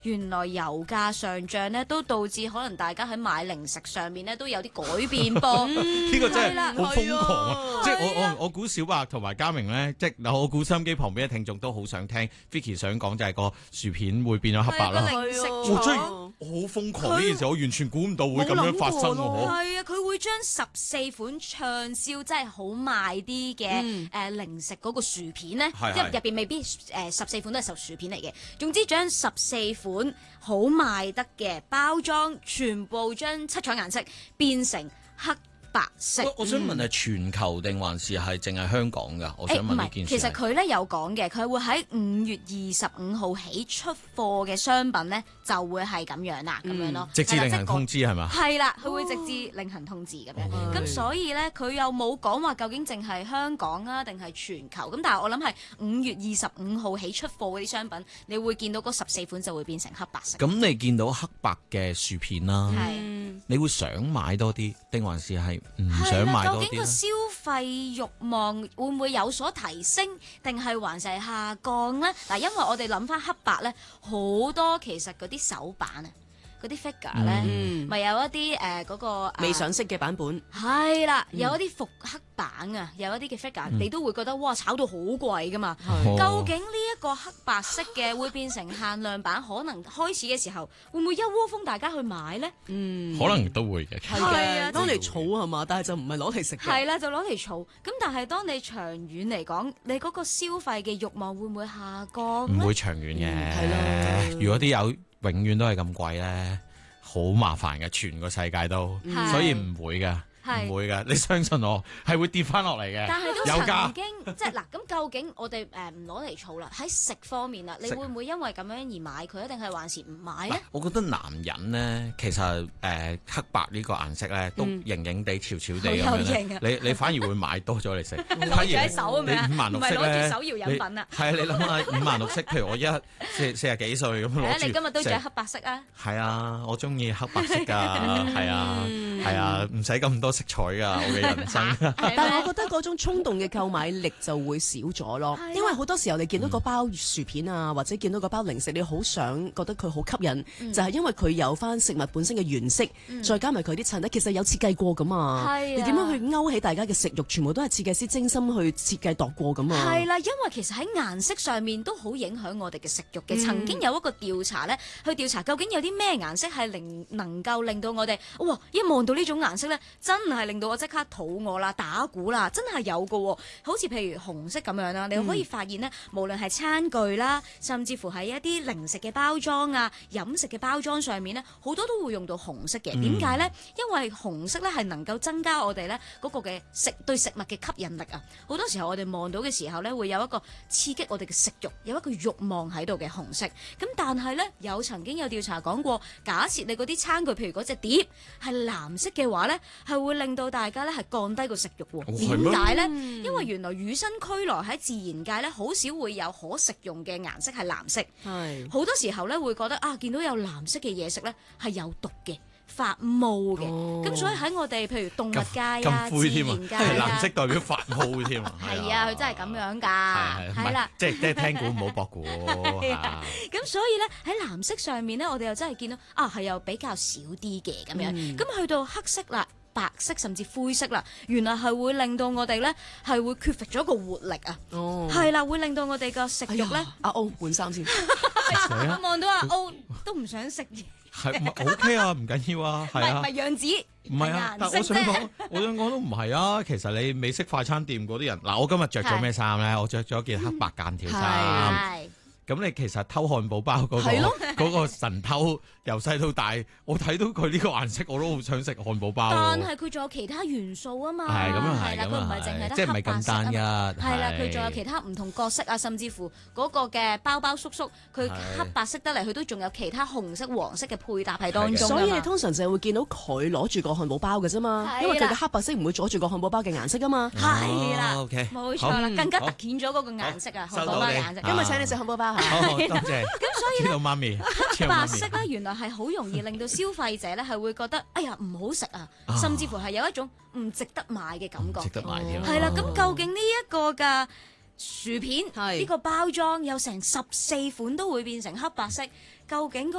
原來油價上漲咧，都導致可能大家喺買零食上面咧都有啲改變噃。 呢個真係好瘋狂啊！即係係我估小白同埋嘉明咧，即係我估收音機旁邊嘅聽眾都好想聽 Vicky 想講就係個薯片會變咗黑白啦。 零食我真係好瘋狂呢件事，我完全估唔到會咁樣發生喎。 係啊，佢會將14款暢銷真係好賣啲嘅零食嗰個薯片咧， 係即係入邊未必14款都係薯片嚟嘅。總之將14款好賣得嘅包裝，全部將七彩顏色變成黑白色。 我想問係全球定還是係淨係香港㗎？我想問呢件事。 其實佢咧有講嘅，佢會喺5月25號起出貨嘅商品咧，就會係咁樣啦，咁樣咯。 直至另行通知係嘛？ 係啦，佢會直至另行通知咁樣。咁所以咧，佢又冇講話究竟淨係香港啊，定係全球。咁但係我諗係5月25號起出貨嗰啲商品，你會見到嗰14款就會變成黑白色。 咁你見到黑白嘅薯片啦，你會想買多啲，定還是係唔想買多啲咧？ 究竟個消費慾望會唔會有所提升，定係還是係下降呢？嗱，因為我哋諗翻黑白咧，好多其實嗰啲手板啊，嗰啲 figure 咧，咪有一啲嗰個未上色嘅版本。 係啦，有一啲復刻版啊，有一啲嘅 figure，你都會覺得哇，炒到好貴噶嘛。究竟呢一個黑白色嘅會變成限量版，可能開始嘅時候會唔會一窩蜂大家去買呢？ 可能都會嘅。 係啊嘅，攞嚟儲係嘛，但係就唔係攞嚟食嘅。 係啦，就攞嚟儲。咁但係當你長遠嚟講，你嗰個消費嘅慾望會唔會下降呢？ 唔會長遠嘅。 係啦如果啲油永遠都係咁貴咧，好麻煩嘅，全個世界都，所以唔會嘅。 係唔會嘅，你相信我係會跌翻落嚟嘅。 但係都有㗎曾經即係嗱，咁究竟我哋唔攞嚟儲啦？喺食方面啦，你會唔會因為咁樣而買佢，定係還是唔買咧？ 我覺得男人咧，其實黑白呢個顏色咧都型型地、潮潮地咁好有樣型啊咧。你反而會買多咗嚟食，反攞住喺手咁樣， 你五顏唔係攞六色咧， 住手搖飲品啊！ 係啊，你諗下五顏六色，譬如我40幾歲咁係啊， 攞住， 你今日都着黑白色啊？ 係啊，我中意黑白色㗎，係啊，係啊，唔使咁多色彩㗎。嘅人生， 但係我覺得嗰種衝動嘅購買力就會少咗咯，因為好多時候你見到個包薯片啊，或者見到個包零食，你好想覺得佢好吸引，就係因為佢有翻食物本身嘅原色，再加埋佢啲襯咧，其實有設計過噶嘛。你點樣去勾起大家嘅食慾，全部都係設計師精心去設計度過噶嘛。 係啦，因為其實喺顏色上面都好影響我哋嘅食慾嘅。曾經有一個調查咧，去調查究竟有啲咩顏色係能夠令到我哋，哇！一望到呢種顏色咧，真係令到我即刻肚餓啦、打鼓啦，真係有㗎喎。好似譬如紅色咁樣啦，你可以發現呢，無論係餐具啦，甚至乎係一啲零食嘅包裝啊、飲食嘅包裝上面呢，好多都會用到紅色嘅。點解呢？因為紅色咧係能夠增加我哋咧嗰個嘅對食物嘅吸引力啊。好多時候我哋望到嘅時候咧，會有一個刺激我哋嘅食慾，有一個慾望喺度嘅紅色。咁但係咧，曾經有調查講過，假設你嗰啲餐具，譬如嗰隻碟係藍色嘅話咧，係會令到大家咧係降低個食慾喎。點解咧？因為原來與生俱來喺自然界咧，好少會有可食用嘅顏色係藍色。 係好多時候咧會覺得啊，見到有藍色嘅嘢食咧係有毒嘅。發毛嘅，咁所以喺我哋譬如動物界啊、自然界啊， 藍色代表發毛添啊， 係啊，佢真係咁樣㗎，係啦， 即係聽估唔好博估。 咁所以咧喺藍色上面咧，我哋又真係見到啊，係又比較少啲嘅咁樣，咁去到黑色啦。白色甚至灰色啦，原來係會令到我哋咧係會缺乏咗個活力啊！係啦，會令到我哋個食慾咧。 阿歐換衫先， 我望到阿歐都唔想食嘢。 係 OK 啊，唔緊要啊，係啊。 唔係樣子， 唔係啊，但我想講都唔係啊。其實你美式快餐店嗰啲人，嗱，我今日着咗咩衫咧？我着咗件黑白間條衫。咁你其實偷漢堡包嗰個神偷由細到大，我睇到佢呢個顏色，我都好想食漢堡包。 但係佢仲有其他元素啊嘛。 係咁啊係， 佢唔係淨係得即係唔係咁單一。 係啦，佢仲有其他唔同角色啊，甚至乎嗰個嘅包包叔叔，佢黑白色得嚟，佢都仲有其他紅色、黃色嘅配搭喺當中。 所以你通常就係會見到佢攞住個漢堡包嘅啫嘛，因為佢嘅黑白色唔會阻住個漢堡包嘅顏色啊嘛。 係啦，冇錯啦，更加突顯咗嗰個顏色啊，漢堡包嘅顏色。 今日請你食漢堡包。 好，多謝。 咁所以咧， 媽咪黑白色咧，原來係好容易令到消費者咧係會覺得，哎呀唔好食啊，甚至乎係有一種唔值得買嘅感覺。 值得買添。 係啦，咁究竟呢一個嘅薯片呢個包裝有成14款都會變成黑白色， 究竟